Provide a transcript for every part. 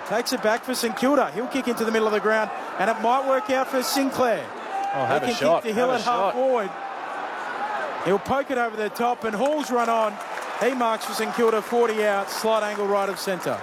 Takes it back for St Kilda. He'll kick into the middle of the ground, and it might work out for Sinclair. Oh, have he a can shot. kick the hill Have at a half shot. forward. He'll poke it over the top, and Hall's run on. He marks for St Kilda, 40 out, slight angle right of centre.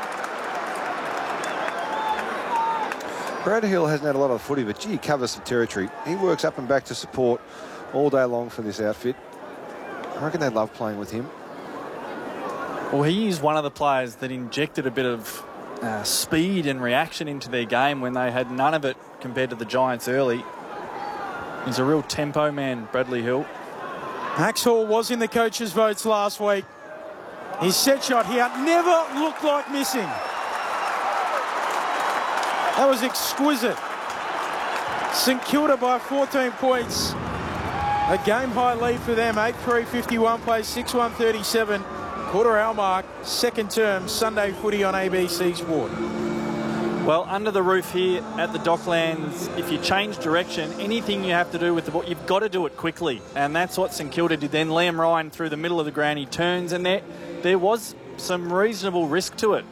Brad Hill hasn't had a lot of footy, but gee, he covers some territory. He works up and back to support all day long for this outfit. I reckon they love playing with him. Well, he is one of the players that injected a bit of speed and reaction into their game when they had none of it compared to the Giants early. He's a real tempo man, Bradley Hill. Max Hall was in the coaches' votes last week. His set shot here never looked like missing. That was exquisite. St Kilda by 14 points. A game-high lead for them. 8-3, 51 plays, 6-1, 37. Quarter hour mark, second term, Sunday footy on ABC Sport. Well, under the roof here at the Docklands, if you change direction, anything you have to do with the ball, you've got to do it quickly. And that's what St Kilda did then. Liam Ryan through the middle of the ground, he turns, and there was some reasonable risk to it.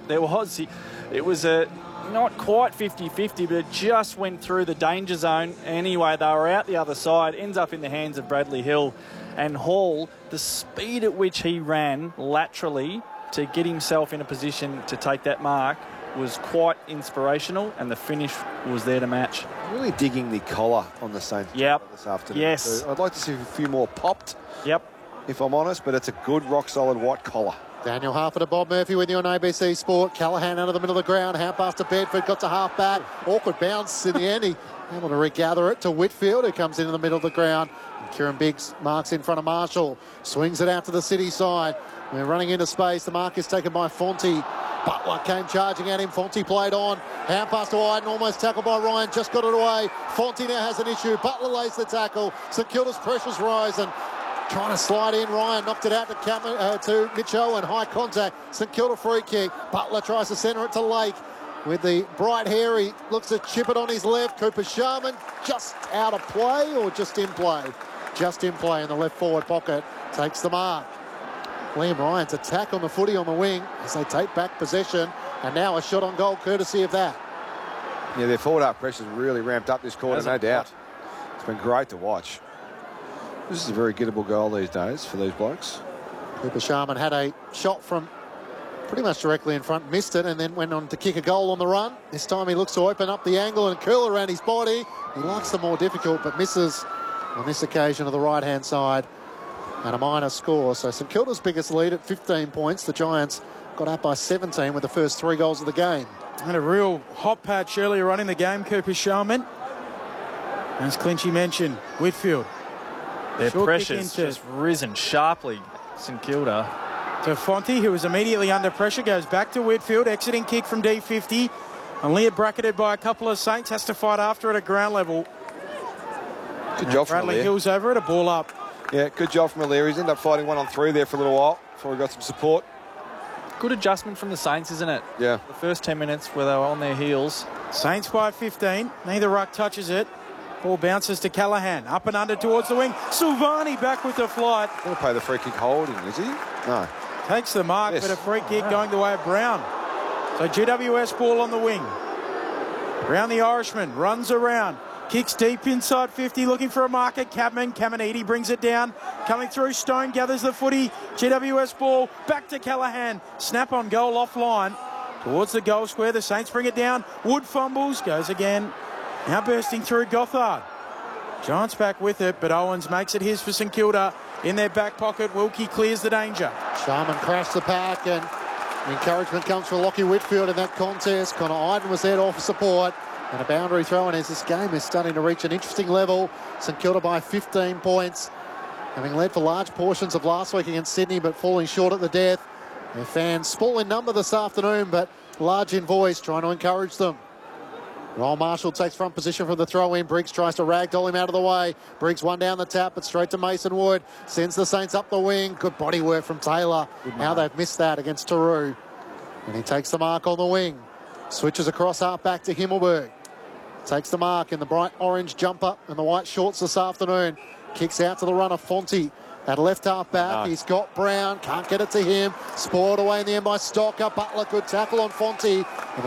It was not quite 50-50, but it just went through the danger zone. Anyway, they were out the other side, ends up in the hands of Bradley Hill. And Hall, the speed at which he ran laterally to get himself in a position to take that mark was quite inspirational, and the finish was there to match. Really digging the collar on the Saints this afternoon. Yes. So I'd like to see a few more popped, Yep. if I'm honest, but it's a good, rock-solid white collar. Daniel Harford and Bob Murphy with you on ABC Sport. Callaghan out of the middle of the ground. Hand pass to Bedford. Got to half back. Awkward bounce in the end. He able to regather it to Whitfield, who comes in the middle of the ground. And Kieran Biggs marks in front of Marshall. Swings it out to the City side. They're running into space. The mark is taken by Fonte. Butler came charging at him. Fonte played on. Hand pass to Iden. Almost tackled by Ryan. Just got it away. Fonte now has an issue. Butler lays the tackle. St Kilda's pressures rise, and trying to slide in. Ryan knocked it out to Mitchell, and high contact. St Kilda free kick. Butler tries to centre it to Lake. With the bright hair, he looks to chip it on his left. Cooper Sharman just out of play, or just in play? Just in play in the left forward pocket. Takes the mark. Liam Ryan's attack on the footy on the wing as they take back possession. And now a shot on goal courtesy of that. Yeah, their forward half pressure's really ramped up this quarter, no doubt. It's been great to watch. This is a very gettable goal these days for these blokes. Cooper Sharman had a shot from pretty much directly in front, missed it, and then went on to kick a goal on the run. This time he looks to open up the angle and curl around his body. He likes the more difficult, but misses on this occasion of the right-hand side. And a minor score. So St Kilda's biggest lead at 15 points. The Giants got up by 17 with the first 3 goals of the game. Had a real hot patch earlier on in the game, Cooper Sharman. As Clinchy mentioned, Whitfield. Their Short pressure's kick into just risen sharply, St Kilda. to Fonte, who was immediately under pressure, goes back to Whitfield, exiting kick from D50. And Lear bracketed by a couple of Saints, has to fight after it at ground level. Good job from Bradley Lear. Hill's over it, a ball up. Yeah, good job from Lear. He's ended up fighting 1-on-3 there for a little while before he got some support. Good adjustment from the Saints, isn't it? Yeah. The first 10 minutes where they were on their heels. Saints by 15. Neither ruck touches it. Ball bounces to Callaghan. Up and under towards the wing. Silvani back with the flight. Going to play the free kick holding, is he? No. Takes the mark, Yes. but a free kick going the way of Brown. So GWS ball on the wing. Brown, the Irishman, runs around. Kicks deep inside 50, looking for a marker. Caminiti brings it down. Coming through, Stone gathers the footy. GWS ball, back to Callaghan. Snap on goal offline. Towards the goal square, the Saints bring it down. Wood fumbles, goes again. Now bursting through Gothard. Giants back with it, but Owens makes it his for St Kilda. In their back pocket, Wilkie clears the danger. Sharman crashed the pack, and the encouragement comes from Lockie Whitfield in that contest. Connor Iden was there to offer support. And a boundary throw, and as this game is starting to reach an interesting level, St Kilda by 15 points, having led for large portions of last week against Sydney, but falling short at the death. Their fans small in number this afternoon, but large in voice, trying to encourage them. Roll Marshall takes front position from the throw-in. Briggs tries to ragdoll him out of the way. Briggs one down the tap, but straight to Mason Wood. Sends the Saints up the wing. Good body work from Taylor. Now they've missed that against Taru. And he takes the mark on the wing. Switches across half back to Himmelberg. Takes the mark in the bright orange jumper and the white shorts this afternoon. Kicks out to the runner, Fonte. At left half back, he's got Brown. Can't get it to him. Spoiled away in the end by Stocker. Butler, good tackle on Fonte.